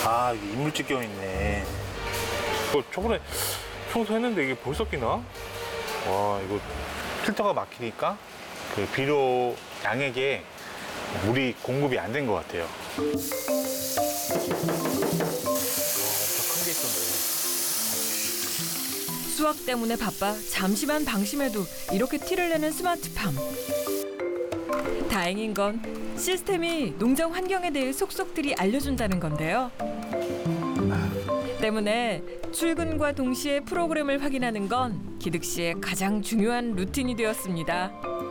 아, 이게 이물질 껴 있네. 이거 저번에 청소했는데 이게 벌써 끼나? 와, 이거 필터가 막히니까 그 비료 양에게 물이 공급이 안 된 것 같아요. 엄청 큰 게 있었네. 수확 때문에 바빠 잠시만 방심해도 이렇게 티를 내는 스마트팜. 다행인 건 시스템이 농장 환경에 대해 속속들이 알려준다는 건데요. 때문에 출근과 동시에 프로그램을 확인하는 건 기득 씨의 가장 중요한 루틴이 되었습니다.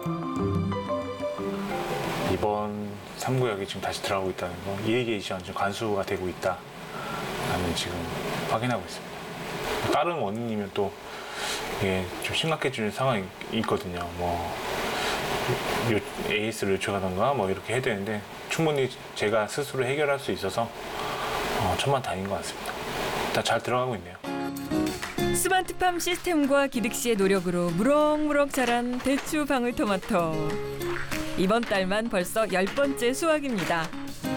이번 3구역이 지금 다시 들어가고 있다는 거, 이리게이션 지금 관수가 되고 있다라는 지금 확인하고 있습니다. 다른 원인이면 또 이게 좀 심각해지는 상황이 있거든요. 뭐 AS를 요청하던가 뭐 이렇게 해야 되는데 충분히 제가 스스로 해결할 수 있어서 천만다행인 것 같습니다. 일단 잘 들어가고 있네요. 스마트팜 시스템과 기득 씨의 노력으로 무럭무럭 자란 대추 방울토마토. 이번 달만 벌써 10번째 수확입니다.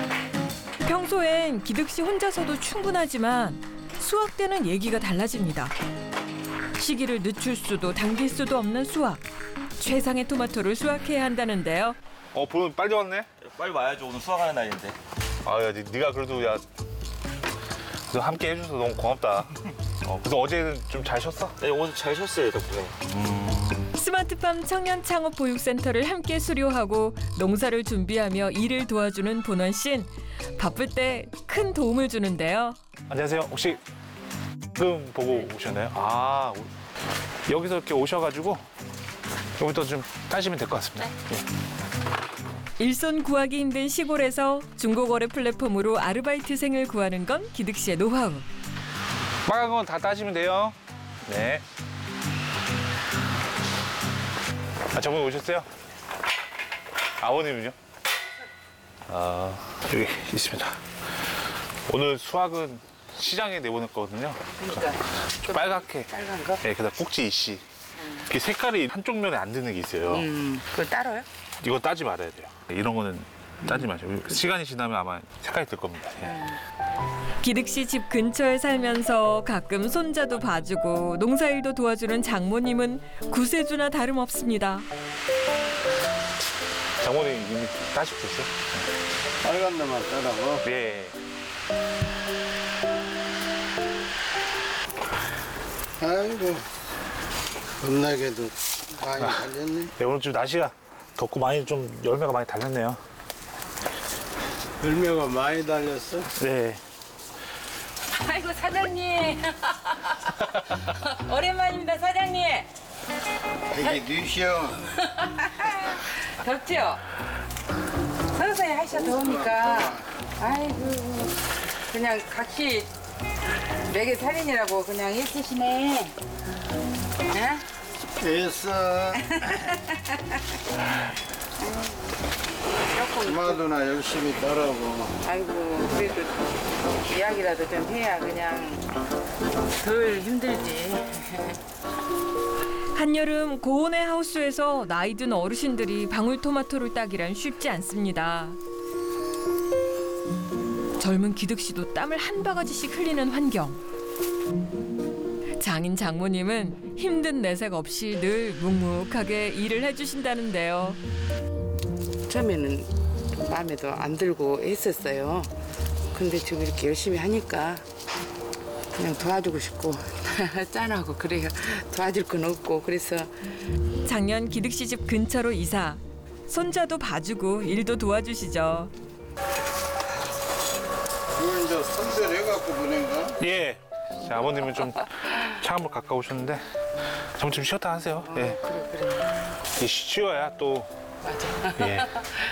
평소엔 기득 씨 혼자서도 충분하지만 수확 때는 얘기가 달라집니다. 시기를 늦출 수도 당길 수도 없는 수확. 최상의 토마토를 수확해야 한다는데요. 보면 빨리 왔네. 빨리 와야죠. 오늘 수확하는 날인데. 아, 야, 네가 그래도 야, 너 함께 해줘서 너무 고맙다. 그래서 어제는 좀 잘 쉬었어? 네, 오늘 잘 쉬었어요, 덕분에. 스마트팜 청년창업보육센터를 함께 수료하고 농사를 준비하며 일을 도와주는 본원 씨는 바쁠 때 큰 도움을 주는데요. 안녕하세요. 혹시 지금 보고 오셨나요? 아, 여기서 이렇게 오셔가지고 여기부터 좀 따시면 될 것 같습니다. 예. 일손 구하기 힘든 시골에서 중고거래 플랫폼으로 아르바이트생을 구하는 건 기득 씨의 노하우. 빨간 건 다 따시면 돼요. 네. 저분 오셨어요? 아버님은요? 여기 있습니다. 오늘 수확은 시장에 내보낼 거거든요. 그러니까 좀 빨갛게. 빨간 거? 네, 그다음 꼭지 이씨. 그 색깔이 한쪽 면에 안 드는 게 있어요. 그거 따로요? 이거 따지 말아야 돼요. 이런 거는 따지 마세요. 시간이 지나면 아마 색깔이 들 겁니다. 예. 기득 씨 집 근처에 살면서 가끔 손자도 봐주고 농사일도 도와주는 장모님은 구세주나 다름없습니다. 장모님 이미 따시고 있어요? 빨간 데만 따라고. 네. 아이고, 겁나게도 많이 달렸네. 네, 오늘 좀 날씨가 덥고 많이 좀 열매가 많이 달렸네요. 열매가 많이 달렸어. 네. 아이고 사장님 오랜만입니다 사장님. 되게 늦셔. 덥죠? 서서히 하셔 더우니까. 아이고 그냥 각기 매개 살인이라고 그냥 일쓰시네. 응? 됐어. 조금 엄마도나 열심히 따라고. 아이고 그래도 이야기라도 좀 해야 그냥 덜 힘들지. 한여름 고온의 하우스에서 나이든 어르신들이 방울토마토를 따기란 쉽지 않습니다. 젊은 기득 씨도 땀을 한 바가지씩 흘리는 환경. 장인 장모님은 힘든 내색 없이 늘 묵묵하게 일을 해주신다는데요. 처음에는 마음에도 안 들고 했었어요. 근데 지금 이렇게 열심히 하니까 그냥 도와주고 싶고 짠하고 그래요. 도와줄 건 없고 그래서 작년 기득 씨 집 근처로 이사. 손자도 봐주고 일도 도와주시죠. 이걸 이제 선별해갖고 보낸가? 예. 자, 아버님은 좀 차가물 가까우셨는데 점점 쉬었다 하세요. 예. 그래. 쉬어야 또. 맞아. 예.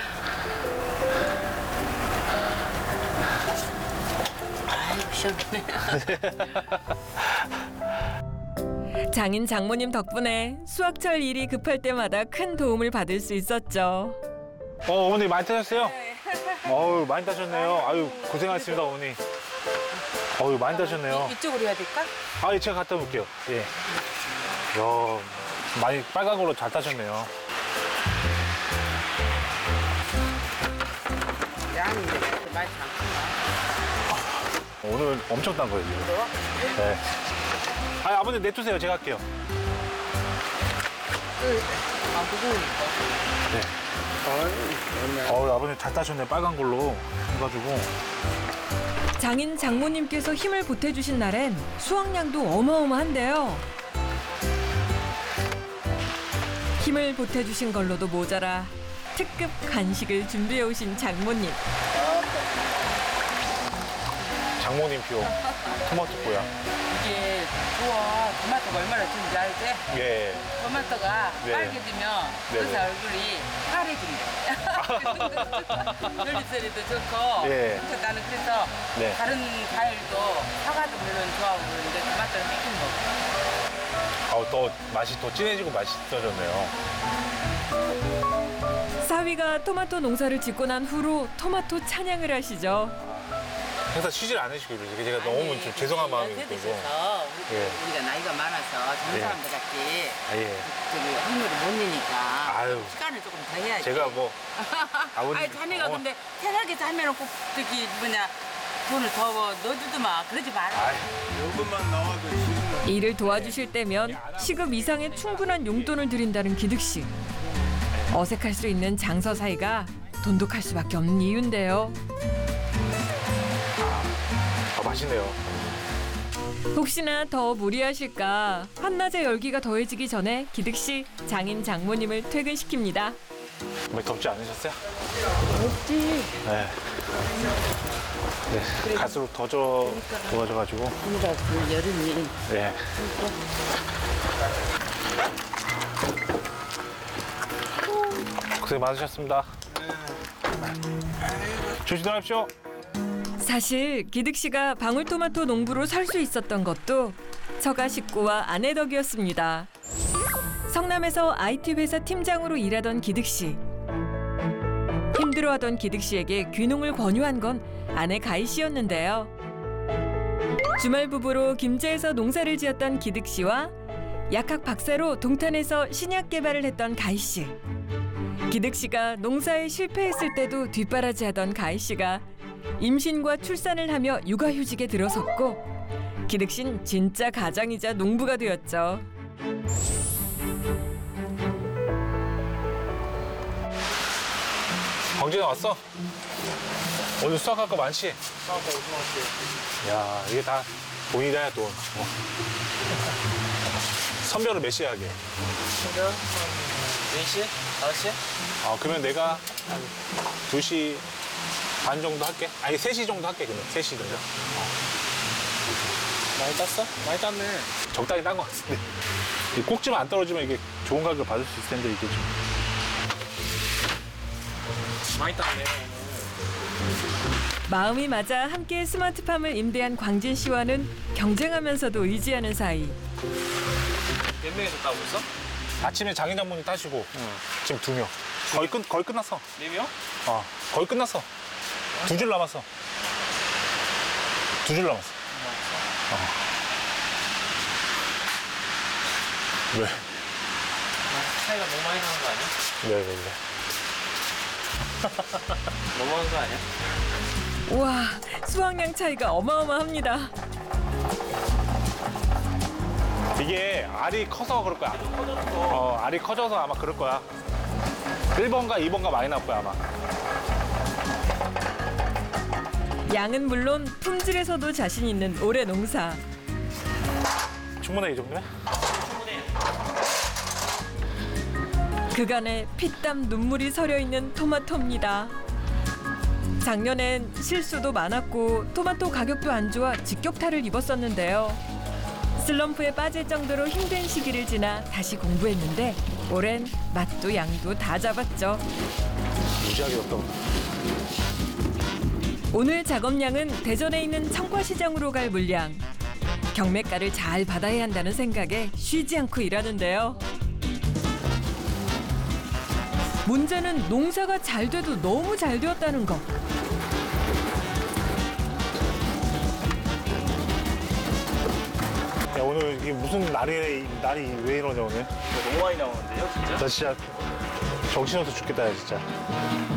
아이고 시원하네. 장인 장모님 덕분에 수확철 일이 급할 때마다 큰 도움을 받을 수 있었죠. 어머니 많이 따셨어요? 어우, 많이 따셨네요. 아유, 고생하셨습니다, 어머니. 어유, 많이 따셨네요. 이쪽으로 해야 될까? 아, 예, 제가 갖다 놓을게요. 예. 이야, 많이 빨간 걸로 잘 따셨네요. 양이 이제 그렇게 많지 않구나. 오늘 엄청 딴 거예요, 지금. 네. 아, 아버님 내두세요. 제가 할게요. 네. 아버님 잘 따셨네. 빨간 걸로 해가지고. 장인 장모님께서 힘을 보태주신 날엔 수확량도 어마어마한데요. 힘을 보태주신 걸로도 모자라 특급 간식을 준비해 오신 장모님. 장모님 표. 토마토 뽀야. 이게 좋아. 토마토가 얼마나 좋은지 알지? 예. 토마토가 네. 빨개 되면 네네. 의사 얼굴이 파래진대. 별빛소리도 좋고. 예. 그래서 나는 그래서 네. 다른 과일도 사과도 물론 좋아하고 그러는데 토마토는 뺏긴 거. 또 맛이 더 진해지고 맛있어졌네요. 사위가 토마토 농사를 짓고 난 후로 토마토 찬양을 하시죠. 행사 쉬질 않으시고 제가 너무 좀 죄송한 마음이 연세 들고. 드셔서 예. 우리가 나이가 많아서 젊은 예. 사람들 같이 아, 예. 저기 확률을 못 내니까 아유. 시간을 조금 더 해야지. 제가 뭐 아버님. 아니 자네가 근데 생각해서 하면은 꼭 저기 돈을 더 넣어주더만 그러지 마라. 아이, 요것만 나와도 지금 일을 도와주실 때면 시급 이상의 충분한 용돈을 드린다는 기득 씨. 어색할 수 있는 장서 사이가 돈독할 수밖에 없는 이유인데요. 맛있네요. 혹시나 더 무리하실까 한낮의 열기가 더해지기 전에 기득 씨 장인 장모님을 퇴근시킵니다. 뭐 덥지 않으셨어요? 없지. 네. 네. 갈수록 더 좋아져가지고. 우리가 그 여름이 네. 고생 많으셨습니다. 조심들 하십시오. 사실 기득 씨가 방울토마토 농부로 살 수 있었던 것도 처가 식구와 아내 덕이었습니다. 성남에서 IT 회사 팀장으로 일하던 기득 씨. 힘들어하던 기득 씨에게 귀농을 권유한 건 아내 가희 씨였는데요. 주말 부부로 김제에서 농사를 지었던 기득 씨와 약학 박사로 동탄에서 신약 개발을 했던 가희 씨. 기득 씨가 농사에 실패했을 때도 뒷바라지하던 가희 씨가 임신과 출산을 하며 육아휴직에 들어섰고 기득 씨는 진짜 가장이자 농부가 되었죠. 광진아 왔어? 오늘 수학할 거 많지? 야, 이게 다 돈이다, 돈. 선별을 몇 시에 하게? 4시? 5시? 그러면 내가 한 2시 반 정도 할게. 아니, 3시 정도 할게, 그러면. 3시 정도. 많이 땄어? 많이 땄네. 적당히 딴 것 같은데. 이 꼭지만 안 떨어지면 이게 좋은 가격을 받을 수 있을 텐데, 이게 좀. 많이 땄네. 마음이 맞아 함께 스마트팜을 임대한 광진 씨와는 경쟁하면서도 의지하는 사이. 몇 명이서 따고 있어? 아침에 장인 장모님 따시고, 지금 2명. 거의 끝났어. 4명? 거의 끝났어. 2줄 남았어. 2줄 남았어. 왜? 차이가 너무 많이 나는 거 아니야? 네. 너무 하는 거 아니야? 우와, 수확량 차이가 어마어마합니다. 이게 알이 커서 그럴 거야. 알이 커져서 아마 그럴 거야. 1번가 2번가 많이 나올 거야, 아마. 양은 물론 품질에서도 자신 있는 올해 농사. 충분해, 이 정도면? 그간의 피땀 눈물이 서려 있는 토마토입니다. 작년엔 실수도 많았고 토마토 가격도 안 좋아 직격탄을 입었었는데요. 슬럼프에 빠질 정도로 힘든 시기를 지나 다시 공부했는데 올해는 맛도 양도 다 잡았죠. 무지하게 없다고. 오늘 작업량은 대전에 있는 청과시장으로 갈 물량. 경매가를 잘 받아야 한다는 생각에 쉬지 않고 일하는데요. 문제는 농사가 잘 돼도 너무 잘 되었다는 것. 야, 오늘 이게 무슨 날이 왜 이러냐, 오늘? 너무 많이 나오는데요, 진짜? 나 진짜 정신없어 죽겠다, 야, 진짜.